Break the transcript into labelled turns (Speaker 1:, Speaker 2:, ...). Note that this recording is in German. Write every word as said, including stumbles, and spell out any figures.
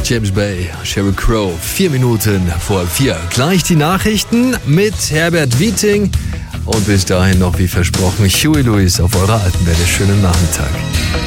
Speaker 1: James Bay, Sheryl Crow, vier Minuten vor vier. Gleich die Nachrichten mit Herbert Wieting. Und bis dahin noch wie versprochen, Huey Lewis auf eurer Alpenwelle. Schönen Nachmittag.